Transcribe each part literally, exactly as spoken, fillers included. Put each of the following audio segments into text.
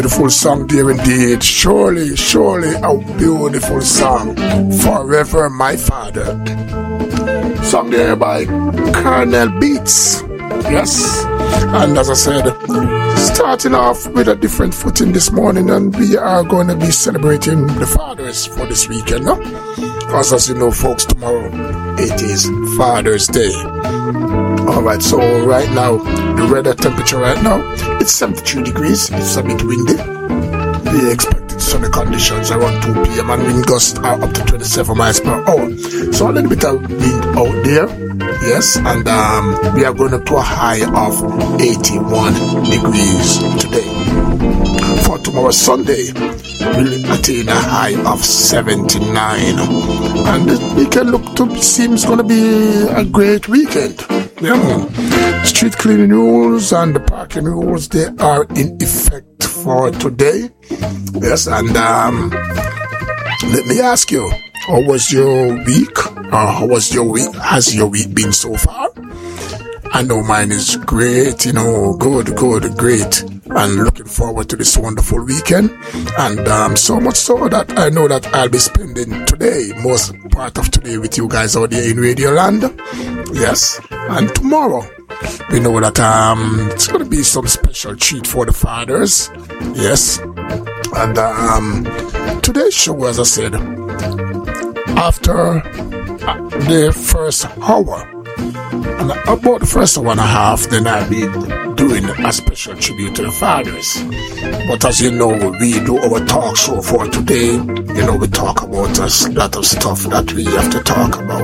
Beautiful song there indeed. Surely, surely a beautiful song. Forever My Father. Song there by Colonel Beats. Yes. And as I said, starting off with a different footing this morning, and we are going to be celebrating the fathers for this weekend, no? Because as you know, folks, tomorrow it is Father's Day. Alright, so right now, the weather temperature right now, it's seventy-three degrees, it's a bit windy. The expected sunny conditions around two p.m. and wind gusts are up to twenty-seven miles per hour. So a little bit of wind out there, yes, and um, we are going up to a high of eighty-one degrees today. For tomorrow, Sunday, we'll attain a high of seventy-nine. And this weekend look to seems going to be a great weekend. Yeah. Street cleaning rules and the parking rules, they are in effect for today. Yes, and um, let me ask you, how was your week? Or how was your week? Has your week been so far? I know mine is great, you know, good, good, great. And looking forward to this wonderful weekend. And um, so much so that I know that I'll be spending today, most part of today, with you guys out there in Radio Land. Yes. And tomorrow, we know that um, it's going to be some special treat for the fathers. Yes. And um, today's show, as I said, after the first hour, and about the first one and a half, then I'll be doing a special tribute to the fathers. But as you know, we do our talk show for today. You know, we talk about a lot of stuff that we have to talk about.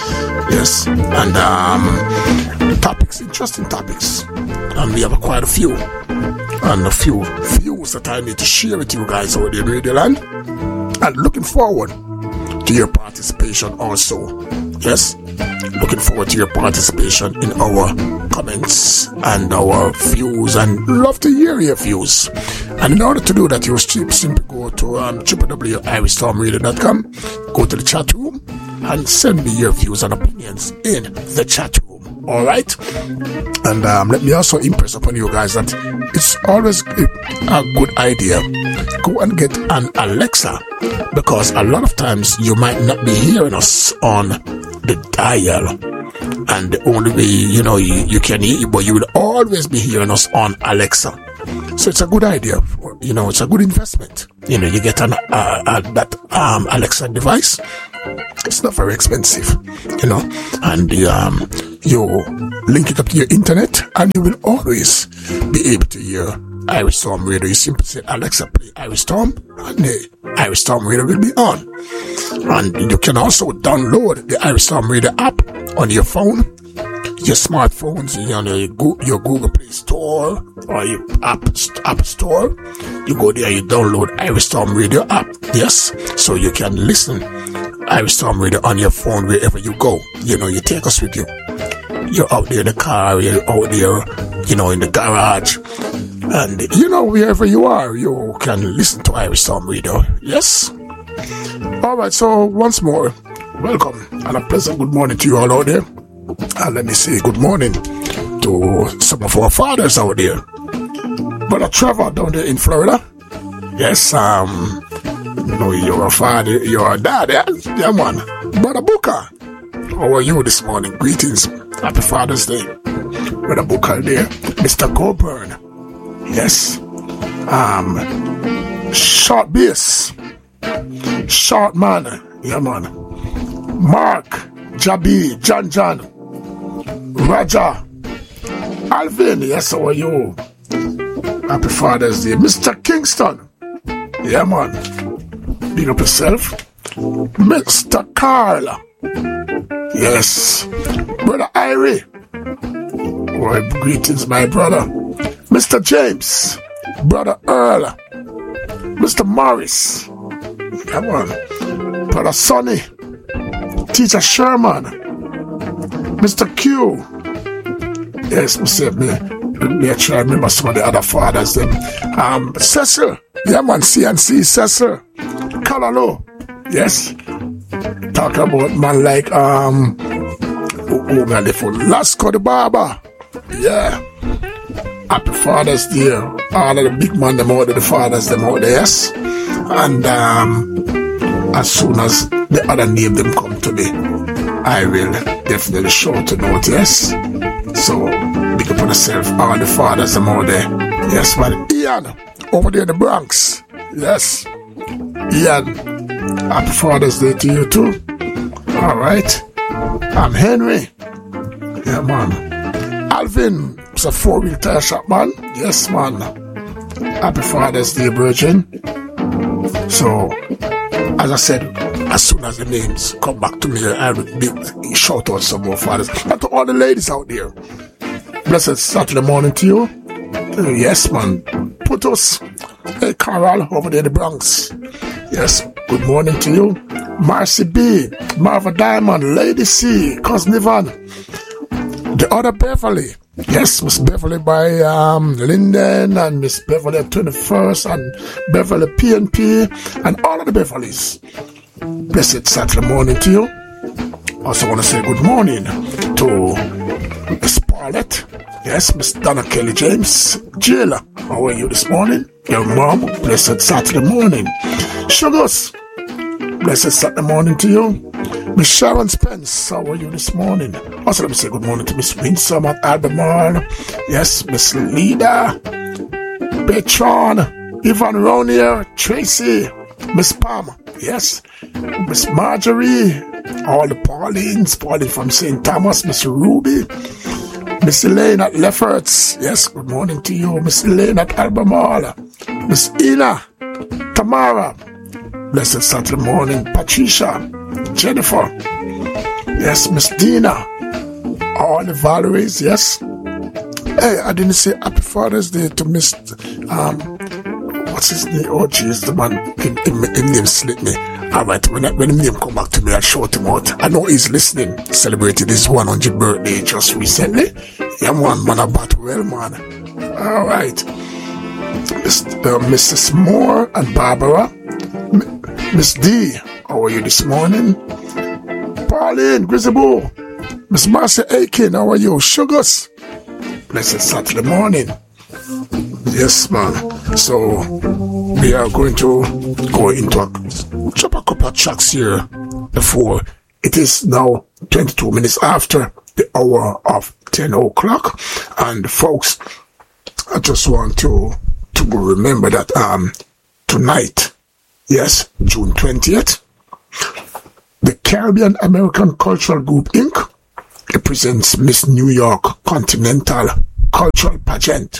Yes, and um, topics, interesting topics, and we have quite a few, and a few views that I need to share with you guys over there in Radio Land. And looking forward to your participation also. Yes. Looking forward to your participation in our comments and our views, and love to hear your views. And in order to do that, you simply go to um, w w w dot irish storm radio dot com, go to the chat room, and send me your views and opinions in the chat room. Alright? And um, let me also impress upon you guys that it's always a, a good idea. Go and get an Alexa, because a lot of times you might not be hearing us on the dial, and the only way, you know, you, you can hear, but you will always be hearing us on Alexa. So it's a good idea, you know, it's a good investment. You know, you get an uh, uh, that um, Alexa device. It's not very expensive, you know, and um, you link it up to your internet, and you will always be able to hear Irish Storm Radio. You simply say, Alexa, play Irish Storm, and the Irish Storm Radio will be on. And you can also download the Irish Storm Radio app on your phone, your smartphones, you know, your, your Google Play Store or your App, app Store. You go there, you download Irish Storm Radio app. Yes, so you can listen Irish Storm Radio on your phone wherever you go. You know, you take us with you. You're out there in the car, you're out there, you know, in the garage. And, you know, wherever you are, you can listen to Irish Storm Radio. Yes? Alright, so once more, welcome and a pleasant good morning to you all out there. And let me say good morning to some of our fathers out there. Brother Trevor down there in Florida. Yes, um, you know, you're a father, you're a dad, yeah, yeah man. Brother Booker, how are you this morning? Greetings. Happy Father's Day. Brother Booker there. Mister Coburn. Yes. Um, Short Bass. Short Man. Yeah, man. Mark. Jabi. John John. Roger. Alvin. Yes, how are you? Happy Father's Day. Mister Kingston. Yeah, man. Big up yourself. Mister Carl. Yes. Brother Irie. Oh, greetings, my brother. Mister James. Brother Earl. Mister Morris. Come on. Brother Sonny. Teacher Sherman. Mister Q. Yes, Mister Me. Me try remember some of the other fathers. Them. Um, Cecil. Yeah, man. C and C. Cecil. Kalalo. Yes. Talk about man like um oh, oh man, the phone Lasco the Barber. Yeah. Happy Father's Day. All of the big man, them out there, the fathers, them out there, yes. And um, as soon as the other name them come to me, I will definitely show to note, yes. So, big up on yourself, all the fathers, them out there. Yes, man. Ian, over there in the Bronx. Yes. Ian, happy Father's Day to you too. All right. I'm Henry. Yeah, man. Alvin, it's a four-wheel tire shop, man. Yes, man. Happy Father's Day, Virgin. So, as I said, as soon as the names come back to me, I will be, shout out some more fathers. And to all the ladies out there, blessed Saturday morning to you. Uh, yes, man. Put us, hey, Carol, over there in the Bronx. Yes, good morning to you. Marcy B, Marva Diamond, Lady C, Cousin Ivan. The other Beverly, yes, Miss Beverly by um, Linden and Miss Beverly at twenty-first and Beverly P and P and all of the Beverlys. Blessed Saturday morning to you. Also want to say good morning to Miss Paulette, yes, Miss Donna Kelly James, Jill, how are you this morning? Your mom, blessed Saturday morning. Sugars, blessed Saturday morning to you. Miss Sharon Spence, how are you this morning? Also, let me say good morning to Miss Winsome at Albemarle. Yes, Miss Lida, Petron, Ivan Ronier, Tracy, Miss Pam, yes, Miss Marjorie, all the Paulines, Pauline from Saint Thomas, Miss Ruby, Miss Elaine at Lefferts, yes, good morning to you, Miss Elaine at Albemarle, Miss Ina, Tamara, blessed Saturday morning, Patricia, Jennifer, yes, Miss Dina, all the Valeries, yes. Hey, I didn't say Happy Father's Day to Miss, um, what's his name? Oh, jeez, the man, him, him, him name slipped me. All right, when, I, when him name come back to me, I'll shout him out. I know he's listening, celebrated his one hundredth birthday just recently. Yeah, man, man, about well, man. All right. Mister Uh, Missus Moore and Barbara, M- Miss D, how are you this morning? Pauline, Grizzaboo, Miss Marcia Aiken, how are you? Sugars, blessed Saturday morning. Yes, man. So, we are going to go into a, drop a couple of tracks here before it is now twenty-two minutes after the hour of ten o'clock. And folks, I just want to, to remember that um tonight, yes, June twentieth, the Caribbean American Cultural Group Incorporated presents Miss New York Continental Cultural Pageant.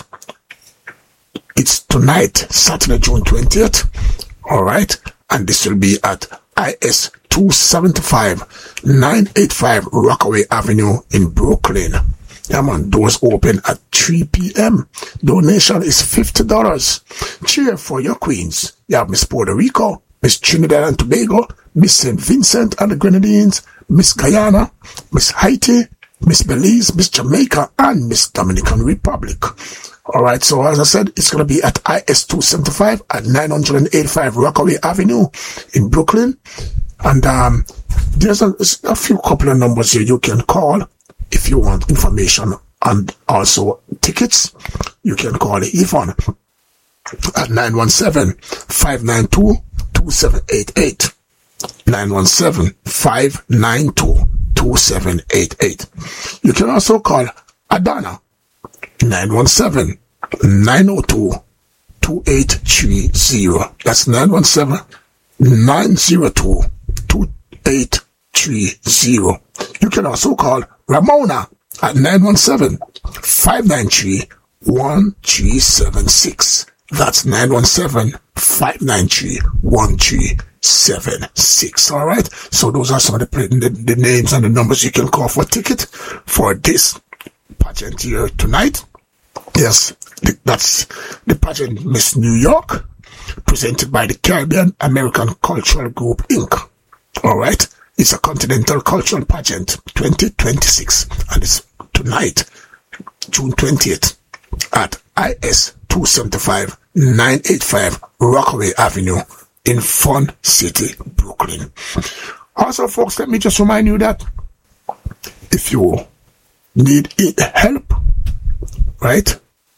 It's tonight, Saturday, June twentieth. All right. And this will be at I S two seventy-five nine eighty-five Rockaway Avenue in Brooklyn. Yeah, man, doors open at three p.m. Donation is fifty dollars. Cheer for your queens. You have Miss Puerto Rico, Miss Trinidad and Tobago, Miss Saint Vincent and the Grenadines, Miss Guyana, Miss Haiti, Miss Belize, Miss Jamaica, and Miss Dominican Republic. All right, so as I said, it's going to be at I S two seventy-five at nine eighty-five Rockaway Avenue in Brooklyn. And um, there's a, a few couple of numbers here you can call if you want information and also tickets. You can call Yvonne at nine one seven, five nine two, two seven eight eight. nine one seven, five nine two, two seven eight eight. You can also call Adana nine one seven, nine zero two, two eight three zero. That's nine one seven, nine zero two, two eight three zero. You can also call Ramona at nine one seven, five nine three, one three seven six. That's nine one seven, five nine three, one three seven six. All right. So those are some of the, the, the names and the numbers you can call for a ticket for this pageant here tonight. Yes, the, that's the pageant Miss New York, presented by the Caribbean American Cultural Group Incorporated. All right. It's a Continental Cultural Pageant twenty twenty-six, and it's tonight, June twentieth, at I S two seventy-five, nine eighty-five Rockaway Avenue in Fun City, Brooklyn. Also, folks, let me just remind you that if you need help, right,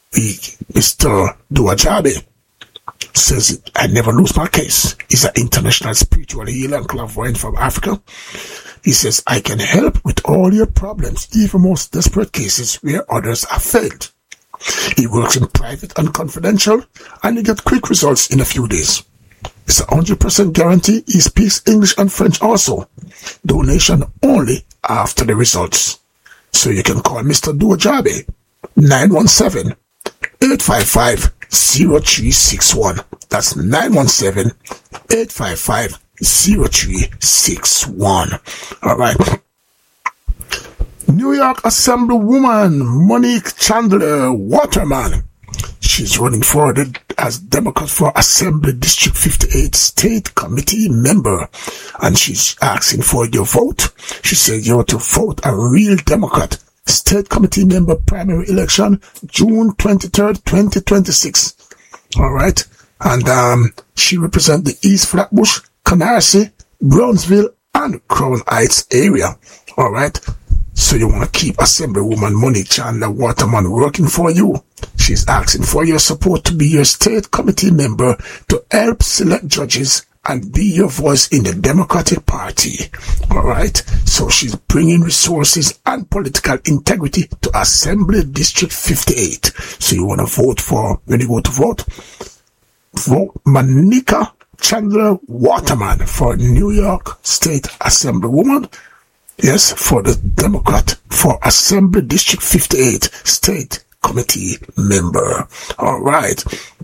Mister Duajabe says, I never lose my case. He's an international spiritual healer and clairvoyant from Africa. He says, I can help with all your problems, even most desperate cases where others have failed. He works in private and confidential, and he gets quick results in a few days. It's a one hundred percent guarantee. He speaks English and French also. Donation only after the results. So you can call Mister Duajabe, nine one seven, eight five five, zero three six one. That's nine one seven, eight five five, zero three six one. All right. New York Assemblywoman Monique Chandler Waterman. She's running for the, as Democrat for Assembly District fifty-eight State Committee member. And she's asking for your vote. She said you have to vote a real Democrat. State Committee member primary election, June twenty-third, twenty twenty-six. All right. And um, she represents the East Flatbush, Canarsie, Brownsville, and Crown Heights area. All right. So you want to keep Assemblywoman Monique Chandler Waterman working for you. She's asking for your support to be your state committee member to help select judges and be your voice in the Democratic Party. All right. So she's bringing resources and political integrity to Assembly District fifty-eight. So you want to vote for, when you go to vote, vote Monica Chandler Waterman for New York State Assemblywoman. Yes, for the Democrat for Assembly District fifty-eight State Committee member. All right.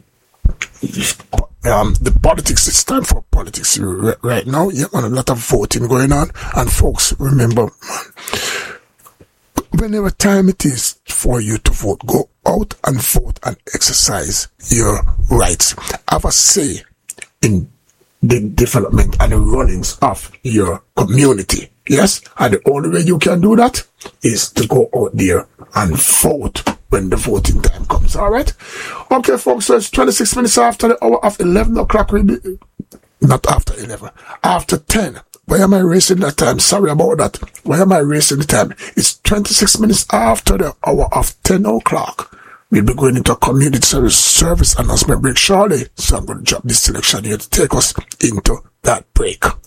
Um, the politics, it's time for politics right now. Yeah, a lot of voting going on. And folks, remember, whenever time it is for you to vote, go out and vote and exercise your rights. Have a say in the development and the runnings of your community. Yes, and the only way you can do that is to go out there and vote when the voting time comes. All right? Okay, folks, so it's twenty-six minutes after the hour of eleven o'clock. Not after eleven, after ten. Why am I racing that time? Sorry about that. Why am I racing the time? It's twenty-six minutes after the hour of ten o'clock. We'll be going into a community service, service announcement break shortly. So I'm going to drop this selection here to take us into that break.